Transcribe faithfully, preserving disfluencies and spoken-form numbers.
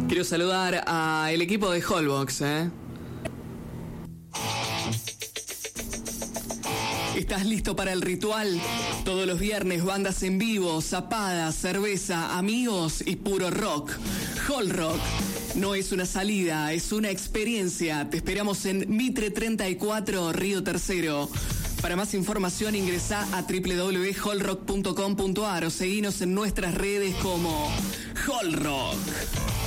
Quiero saludar al equipo de Holbox, ¿eh? ¿Estás listo para el ritual? Todos los viernes, bandas en vivo, zapadas, cerveza, amigos y puro rock. Hall Rock no es una salida, es una experiencia. Te esperamos en Mitre treinta y cuatro, Río Tercero. Para más información ingresá a doble u doble u doble u punto hall rock punto com punto a r o seguinos en nuestras redes como Hall Rock.